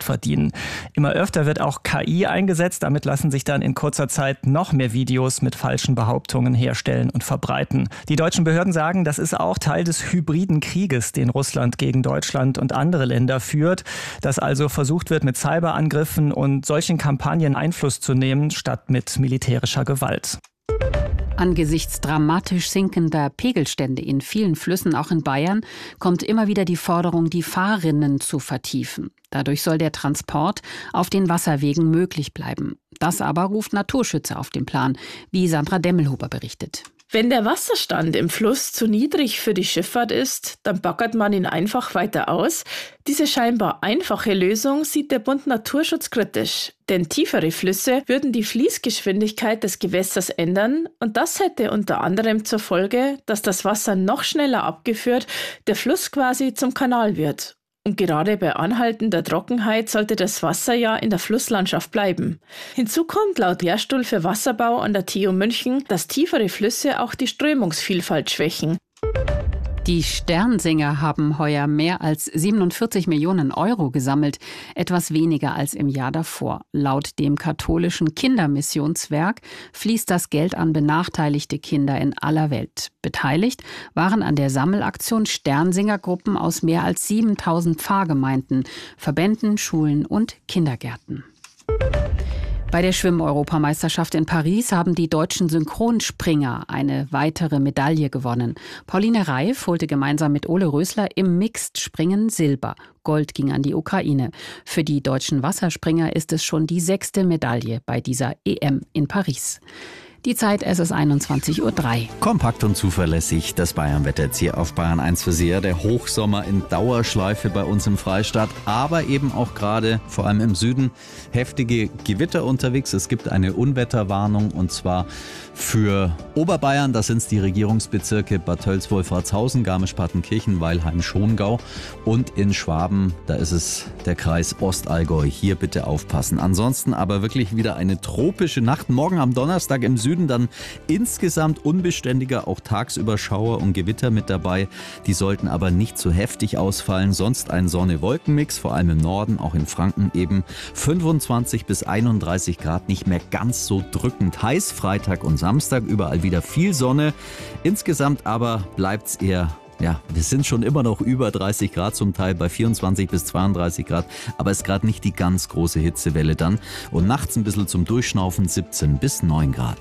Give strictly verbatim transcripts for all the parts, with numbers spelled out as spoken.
verdienen. Immer öfter wird auch K I eingesetzt. Damit lassen sich dann in kurzer Zeit noch mehr Videos mit falschen Behauptungen herstellen und verbreiten. Die deutschen Behörden sagen, das ist auch Teil des hybriden Krieges, den Russland gegen Deutschland und andere Länder führt, dass also versucht wird, mit Cyberangriffen und solchen Kampagnen Einfluss zu nehmen, statt mit militärischer Gewalt. Angesichts dramatisch sinkender Pegelstände in vielen Flüssen, auch in Bayern, kommt immer wieder die Forderung, die Fahrrinnen zu vertiefen. Dadurch soll der Transport auf den Wasserwegen möglich bleiben. Das aber ruft Naturschützer auf den Plan, wie Sandra Demmelhuber berichtet. Wenn der Wasserstand im Fluss zu niedrig für die Schifffahrt ist, dann baggert man ihn einfach weiter aus. Diese scheinbar einfache Lösung sieht der Bund Naturschutz kritisch. Denn tiefere Flüsse würden die Fließgeschwindigkeit des Gewässers ändern und das hätte unter anderem zur Folge, dass das Wasser noch schneller abgeführt, der Fluss quasi zum Kanal wird. Und gerade bei anhaltender Trockenheit sollte das Wasser ja in der Flusslandschaft bleiben. Hinzu kommt laut Lehrstuhl für Wasserbau an der T U München, dass tiefere Flüsse auch die Strömungsvielfalt schwächen. Die Sternsinger haben heuer mehr als siebenundvierzig Millionen Euro gesammelt, etwas weniger als im Jahr davor. Laut dem katholischen Kindermissionswerk fließt das Geld an benachteiligte Kinder in aller Welt. Beteiligt waren an der Sammelaktion Sternsingergruppen aus mehr als siebentausend Pfarrgemeinden, Verbänden, Schulen und Kindergärten. Bei der Schwimm-Europameisterschaft in Paris haben die deutschen Synchronspringer eine weitere Medaille gewonnen. Pauline Reif holte gemeinsam mit Ole Rösler im Mixed-Springen Silber. Gold ging an die Ukraine. Für die deutschen Wasserspringer ist es schon die sechste Medaille bei dieser E M in Paris. Die Zeit, es ist einundzwanzig Uhr drei. Kompakt und zuverlässig das Bayernwetter jetzt hier auf Bayern eins für Sie. Der Hochsommer in Dauerschleife bei uns im Freistaat, aber eben auch gerade, vor allem im Süden, heftige Gewitter unterwegs. Es gibt eine Unwetterwarnung und zwar für Oberbayern, das sind die Regierungsbezirke Bad Tölz-Wolfratshausen, Garmisch-Partenkirchen, Weilheim-Schongau und in Schwaben, da ist es der Kreis Ostallgäu. Hier bitte aufpassen. Ansonsten aber wirklich wieder eine tropische Nacht. Morgen am Donnerstag im Süden dann insgesamt unbeständiger, auch tagsüber Schauer und Gewitter mit dabei. Die sollten aber nicht zu heftig ausfallen. Sonst ein Sonne-Wolken-Mix, vor allem im Norden, auch in Franken eben fünfundzwanzig bis einunddreißig Grad, nicht mehr ganz so drückend heiß. Freitag und Samstag überall wieder viel Sonne. Insgesamt aber bleibt es eher. Ja, wir sind schon immer noch über dreißig Grad zum Teil, bei vierundzwanzig bis zweiunddreißig Grad, aber es ist gerade nicht die ganz große Hitzewelle dann. Und nachts ein bisschen zum Durchschnaufen siebzehn bis neun Grad.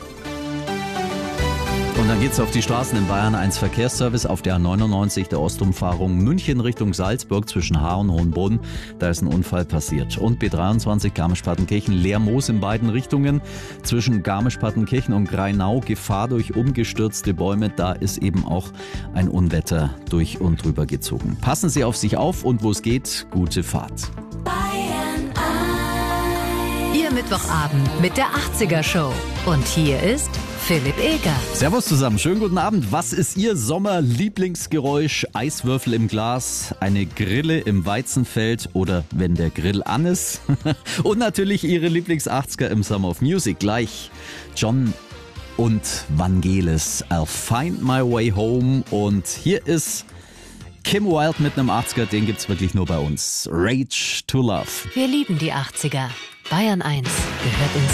Und dann geht's auf die Straßen in Bayern eins Verkehrsservice auf der A neunundneunzig, der Ostumfahrung München Richtung Salzburg zwischen Haar und Hohenbrunn. Da ist ein Unfall passiert. Und B dreiundzwanzig Garmisch-Partenkirchen, Leermoos in beiden Richtungen. Zwischen Garmisch-Partenkirchen und Greinau Gefahr durch umgestürzte Bäume. Da ist eben auch ein Unwetter durch und drüber gezogen. Passen Sie auf sich auf und wo es geht, gute Fahrt. Bayern eins. Ihr Mittwochabend mit der achtziger Show. Und hier ist Philipp Eger. Servus zusammen, schönen guten Abend. Was ist Ihr Sommer-Lieblingsgeräusch? Eiswürfel im Glas, eine Grille im Weizenfeld oder wenn der Grill an ist? Und natürlich Ihre Lieblings-achtziger im Summer of Music. Gleich John und Vangelis, I'll Find My Way Home. Und hier ist Kim Wilde mit einem achtziger, den gibt's wirklich nur bei uns. Rage to Love. Wir lieben die achtziger. Bayern eins gehört ins